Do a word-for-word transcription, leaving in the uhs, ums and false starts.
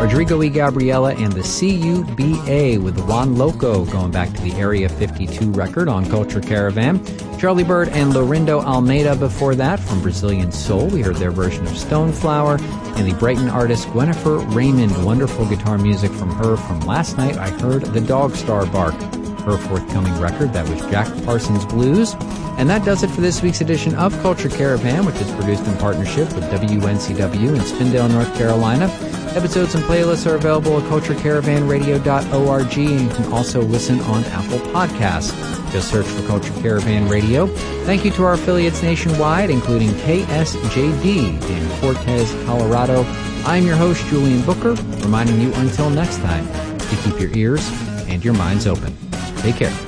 Rodrigo E. Gabriela and the C U B A with Juan Loco, going back to the Area fifty-two record on Culture Caravan. Charlie Bird and Lorindo Almeida before that from Brazilian Soul. We heard their version of Stoneflower. And the Brighton artist Gwennifer Raymond. Wonderful guitar music from her from last night. I heard The Dog Star Bark, her forthcoming record. That was Jack Parsons Blues. And that does it for this week's edition of Culture Caravan, which is produced in partnership with W N C W in Spindale, North Carolina. Episodes and playlists are available at culture caravan radio dot org, and you can also listen on Apple Podcasts. Just search for Culture Caravan Radio. Thank you to our affiliates nationwide, including K S J D in Cortez, Colorado. I'm your host, Julian Booker, reminding you until next time to keep your ears and your minds open. Take care.